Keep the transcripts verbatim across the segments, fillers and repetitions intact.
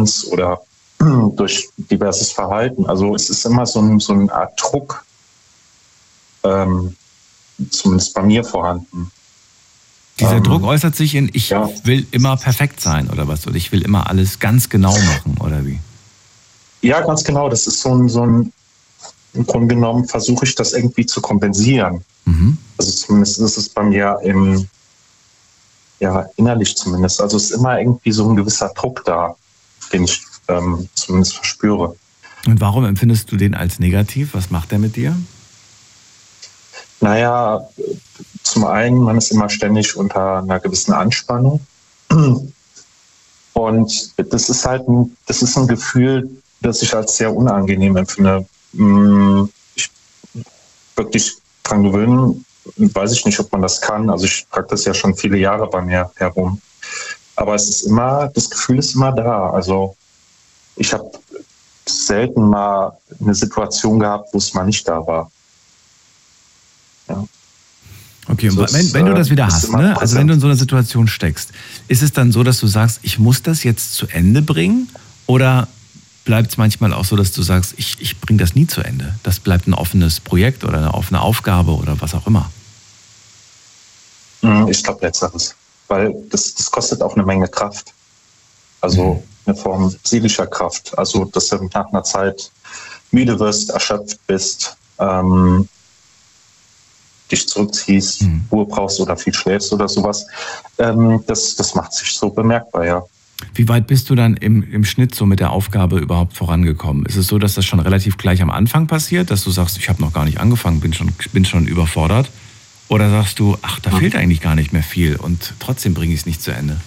uns oder durch diverses Verhalten. Also es ist immer so, ein, so eine Art Druck, ähm, zumindest bei mir vorhanden. Dieser ähm, Druck äußert sich in, ich ja. will immer perfekt sein oder was? Oder ich will immer alles ganz genau machen oder wie? Ja, ganz genau. Das ist so ein, so ein im Grunde genommen versuche ich das irgendwie zu kompensieren. Mhm. Also zumindest ist es bei mir im, ja, innerlich zumindest. Also es ist immer irgendwie so ein gewisser Druck da, den ich ähm, zumindest verspüre. Und warum empfindest du den als negativ? Was macht der mit dir? Naja, zum einen, man ist immer ständig unter einer gewissen Anspannung. Und das ist halt ein, das ist ein Gefühl, das ich als sehr unangenehm empfinde. Ich wirklich dran gewöhnen, weiß ich nicht, ob man das kann. Also ich trage das ja schon viele Jahre bei mir herum. Aber es ist immer, das Gefühl ist immer da. Also ich habe selten mal eine Situation gehabt, wo es mal nicht da war. Ja. Okay, so und wenn, ist, wenn du das wieder ist hast, immer ne? Also präsent. wenn du in so einer Situation steckst, ist es dann so, dass du sagst, ich muss das jetzt zu Ende bringen? Oder bleibt es manchmal auch so, dass du sagst, ich, ich bringe das nie zu Ende? Das bleibt ein offenes Projekt oder eine offene Aufgabe oder was auch immer? Ich glaube letzteres, weil das, das kostet auch eine Menge Kraft. Also Mhm. eine Form seelischer Kraft. Also dass du nach einer Zeit müde wirst, erschöpft bist, ähm, dich zurückziehst, Mhm. Ruhe brauchst oder viel schläfst oder sowas. Ähm, das, das macht sich so bemerkbar, ja. Wie weit bist du dann im, im Schnitt so mit der Aufgabe überhaupt vorangekommen? Ist es so, dass das schon relativ gleich am Anfang passiert, dass du sagst, ich habe noch gar nicht angefangen, bin schon, bin schon überfordert? Oder sagst du, ach, da fehlt eigentlich gar nicht mehr viel und trotzdem bringe ich es nicht zu Ende?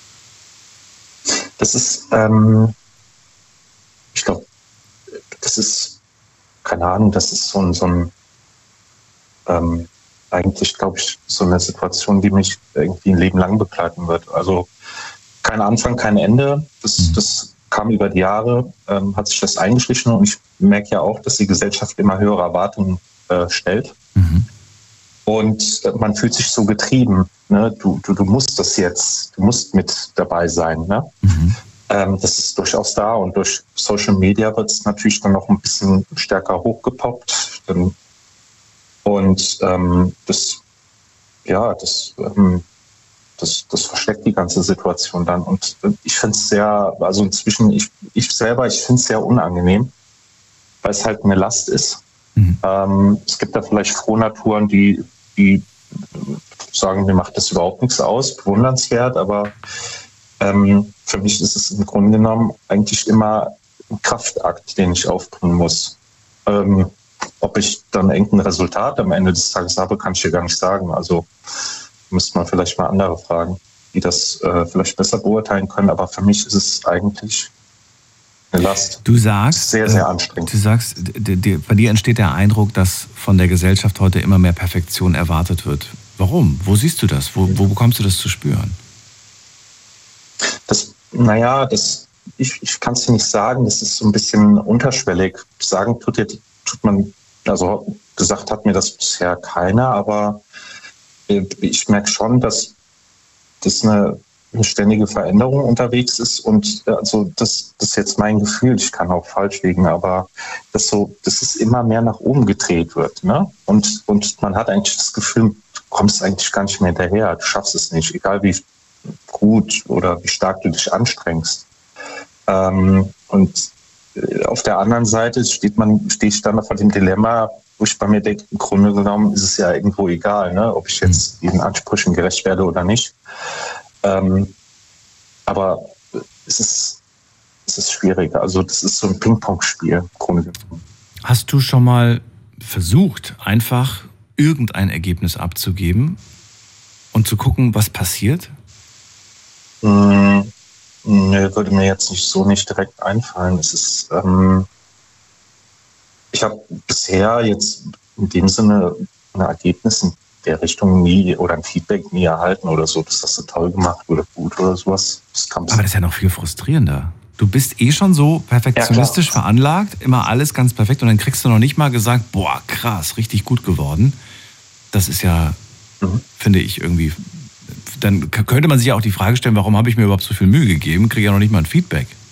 Das ist, ähm, ich glaube, das ist, keine Ahnung, das ist so ein, so ein ähm, eigentlich, glaube ich, so eine Situation, die mich irgendwie ein Leben lang begleiten wird. Also kein Anfang, kein Ende. Das, Mhm. das kam über die Jahre, ähm, hat sich das eingeschlichen und ich merke ja auch, dass die Gesellschaft immer höhere Erwartungen äh, stellt. Mhm. Und äh, man fühlt sich so getrieben. Ne? Du, du, du musst das jetzt, du musst mit dabei sein. Ne? Mhm. Ähm, das ist durchaus da und durch Social Media wird es natürlich dann noch ein bisschen stärker hochgepoppt. Ähm, und ähm, das, ja, das, ähm, das, das versteckt die ganze Situation dann. Und äh, ich finde es sehr, also inzwischen, ich, ich selber, ich finde es sehr unangenehm, weil es halt eine Last ist. Mhm. Ähm, es gibt da vielleicht Frohnaturen, die, die sagen, mir macht das überhaupt nichts aus, bewundernswert, aber ähm, für mich ist es im Grunde genommen eigentlich immer ein Kraftakt, den ich aufbringen muss. Ähm, ob ich dann irgendein Resultat am Ende des Tages habe, kann ich dir gar nicht sagen. Also müsste man vielleicht mal andere fragen, die das äh, vielleicht besser beurteilen können. Aber für mich ist es eigentlich eine Last. Du sagst, Sehr, sehr äh, anstrengend. du sagst, d- d- bei dir entsteht der Eindruck, dass von der Gesellschaft heute immer mehr Perfektion erwartet wird. Warum? Wo siehst du das? Wo, wo bekommst du das zu spüren? Das, naja, das, ich, ich kann es dir nicht sagen, das ist so ein bisschen unterschwellig. Sagen tut, dir, tut man, also gesagt hat mir das bisher keiner, aber ich merke schon, dass das eine, eine ständige Veränderung unterwegs ist und also das, das ist jetzt mein Gefühl, ich kann auch falsch liegen, aber dass so, dass es immer mehr nach oben gedreht wird, ne? Und, und man hat eigentlich das Gefühl, du kommst eigentlich gar nicht mehr hinterher, du schaffst es nicht, egal wie gut oder wie stark du dich anstrengst. Ähm, und auf der anderen Seite steht man, stehe ich dann vor dem Dilemma, wo ich bei mir denke, im Grunde genommen ist es ja irgendwo egal, ne, ob ich jetzt diesen Ansprüchen gerecht werde oder nicht. Ähm, aber es ist, es ist schwierig. Also das ist so ein Ping-Pong-Spiel im Grunde genommen. Hast du schon mal versucht, einfach irgendein Ergebnis abzugeben und zu gucken, was passiert? Hm, ne, würde mir jetzt nicht so nicht direkt einfallen. Es ist, ähm, ich habe bisher jetzt in dem Sinne ein Ergebnis in der Richtung nie oder ein Feedback nie erhalten oder so, dass das so toll gemacht oder gut oder sowas. Das kam Aber das ist ja noch viel frustrierender. Du bist eh schon so perfektionistisch ja, veranlagt, immer alles ganz perfekt und dann kriegst du noch nicht mal gesagt, boah, krass, richtig gut geworden. Das ist ja, mhm. finde ich irgendwie, dann könnte man sich ja auch die Frage stellen, warum habe ich mir überhaupt so viel Mühe gegeben, kriege ja noch nicht mal ein Feedback.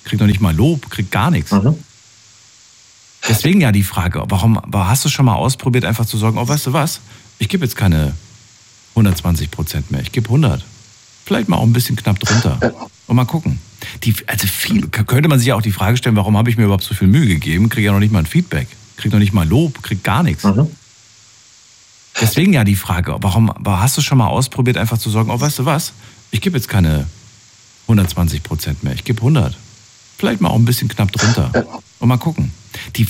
kriegt noch nicht mal Lob, kriegt gar nichts. Mhm. Deswegen ja die Frage, warum hast du schon mal ausprobiert, einfach zu sagen, oh, weißt du was, ich gebe jetzt keine hundertzwanzig Prozent mehr, ich gebe hundert. Vielleicht mal auch ein bisschen knapp drunter. Und mal gucken. Die, also viel, könnte man sich ja auch die Frage stellen, warum habe ich mir überhaupt so viel Mühe gegeben, kriege ja noch nicht mal ein Feedback, kriege noch nicht mal Lob, kriege gar nichts. Mhm. Deswegen ja die Frage, warum hast du schon mal ausprobiert, einfach zu sagen, oh, weißt du was, ich gebe jetzt keine hundertzwanzig Prozent mehr, ich gebe hundert. Vielleicht mal auch ein bisschen knapp drunter. Und mal gucken. Die,